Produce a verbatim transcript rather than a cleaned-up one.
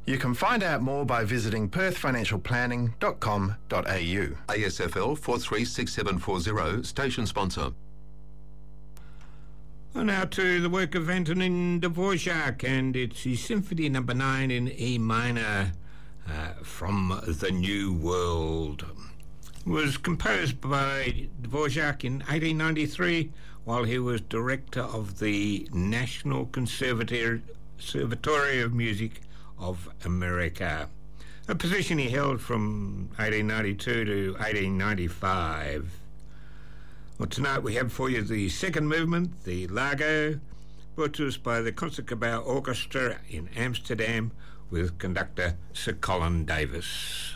You can find out more by visiting perth financial planning dot com dot a u. A S F L four three six seven four zero, station sponsor. Well, now to the work of Antonin Dvorak, and it's his Symphony Number Nine in E minor, uh, from the New World. It was composed by Dvorak in eighteen ninety-three while he was director of the National Conservator- Conservatory of Music of America, a position he held from eighteen ninety-two to eighteen ninety-five. Well, tonight we have for you the second movement, the Largo, brought to us by the Concertgebouw Orchestra in Amsterdam with conductor Sir Colin Davis.